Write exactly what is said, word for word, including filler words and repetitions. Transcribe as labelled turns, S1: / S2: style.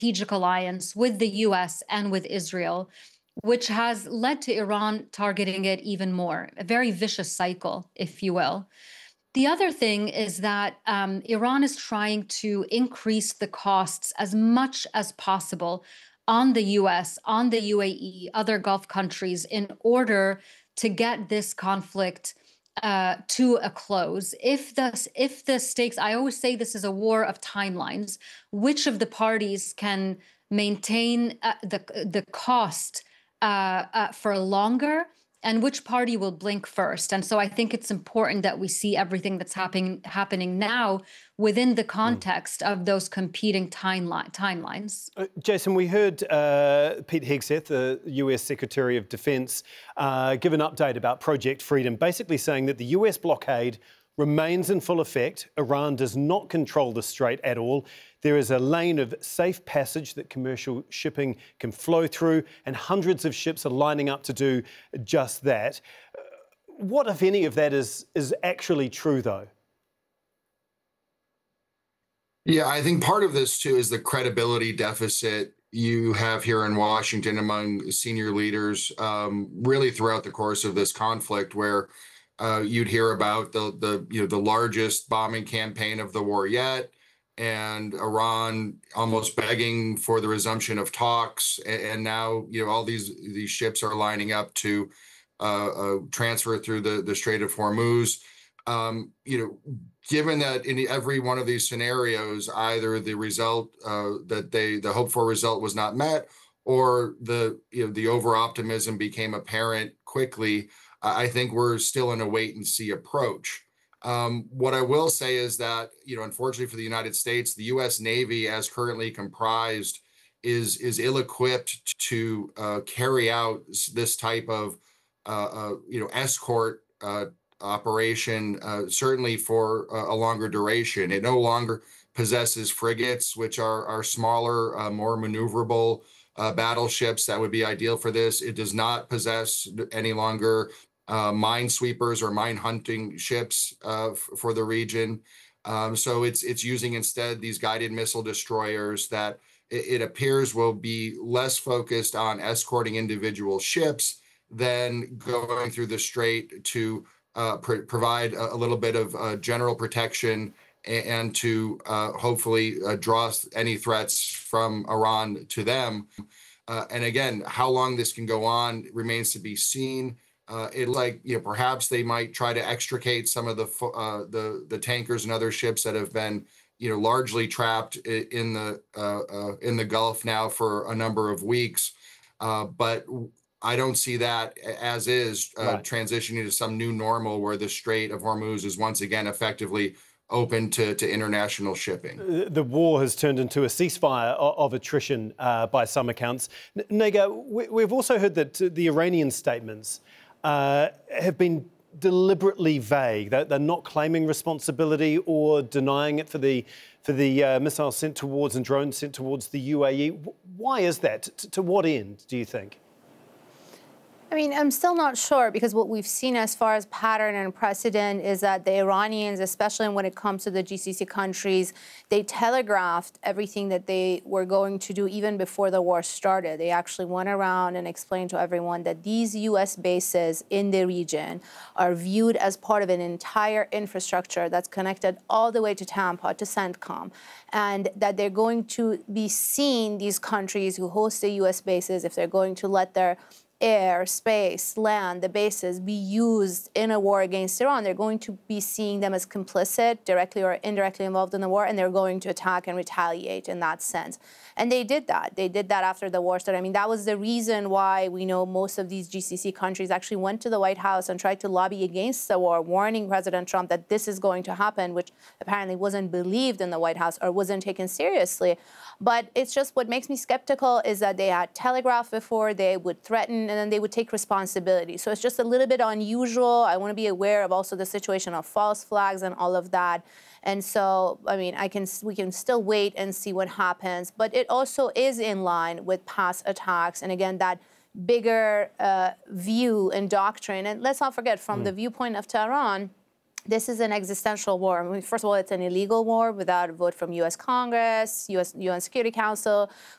S1: strategic alliance with the U S and with Israel, which has led to Iran targeting it even more, a very vicious cycle, if you will. The other thing is that um, Iran is trying to increase the costs as much as possible on the U S, on the U A E, other Gulf countries, in order to get this conflict uh, to a close. If the, if the stakes, I always say this is a war of timelines, which of the parties can maintain uh, the, the cost uh, uh, for longer, and which party will blink first. And so I think it's important that we see everything that's happening happening now within the context mm. of those competing timeline, timelines.
S2: Uh, Jason, we heard uh, Pete Hegseth, the U S Secretary of Defence, uh, give an update about Project Freedom, basically saying that the U S blockade remains in full effect. Iran does not control the strait at all. There is a lane of safe passage that commercial shipping can flow through, and hundreds of ships are lining up to do just that. What, if any, of that is, is actually true, though?
S3: Yeah, I think part of this, too, is the credibility deficit you have here in Washington among senior leaders, um, really throughout the course of this conflict, where Uh, you'd hear about the the you know the largest bombing campaign of the war yet, and Iran almost begging for the resumption of talks, and, and now you know all these these ships are lining up to uh, uh, transfer through the the Strait of Hormuz. Um, you know, given that in every one of these scenarios, either the result uh, that they the hoped for result was not met, or the you know the over optimism became apparent quickly. I think we're still in a wait and see approach. Um, what I will say is that, you know, unfortunately for the United States, the U S Navy, as currently comprised, is is ill-equipped to uh, carry out this type of, uh, uh, you know, escort uh, operation, uh, certainly for a longer duration. It no longer possesses frigates, which are, are smaller, uh, more maneuverable uh, battleships that would be ideal for this. It does not possess any longer Uh, minesweepers or mine hunting ships uh, for the region. Um, so it's it's using instead these guided missile destroyers that it, it appears will be less focused on escorting individual ships than going through the strait to uh, pr provide a, a little bit of uh, general protection and, and to uh, hopefully uh, draw any threats from Iran to them. Uh, and again, how long this can go on remains to be seen. Uh, it like you know perhaps they might try to extricate some of the uh, the the tankers and other ships that have been you know largely trapped in the uh, uh, in the Gulf now for a number of weeks, uh, but I don't see that as is uh, right. transitioning to some new normal where the Strait of Hormuz is once again effectively open to, to international shipping.
S2: The war has turned into a ceasefire of attrition uh, by some accounts. Nega, we've also heard that the Iranian statements Uh, have been deliberately vague. They're, they're not claiming responsibility or denying it for the for the uh, missiles sent towards and drones sent towards the U A E. Why is that? T to what end, do you think?
S4: I mean, I'm still not sure, because what we've seen as far as pattern and precedent is that the Iranians, especially when it comes to the G C C countries, they telegraphed everything that they were going to do even before the war started. They actually went around and explained to everyone that these U S bases in the region are viewed as part of an entire infrastructure that's connected all the way to Tampa, to CENTCOM, and that they're going to be seen, these countries who host the U S bases, if they're going to let their air, space, land, the bases be used in a war against Iran, they're going to be seeing them as complicit, directly or indirectly involved in the war, and they're going to attack and retaliate in that sense. And they did that. They did that after the war started. I mean, that was the reason why we know most of these G C C countries actually went to the White House and tried to lobby against the war, warning President Trump that this is going to happen, which apparently wasn't believed in the White House or wasn't taken seriously. But it's just what makes me skeptical is that they had telegraphed before, they would threaten, and then they would take responsibility. So it's just a little bit unusual. I want to be aware of also the situation of false flags and all of that. And so, I mean, I can we can still wait and see what happens. But it also is in line with past attacks. And again, that bigger uh, view and doctrine. And let's not forget, from mm. the viewpoint of Tehran, this is an existential war. I mean, first of all, it's an illegal war without a vote from U S Congress, U S U N Security Council.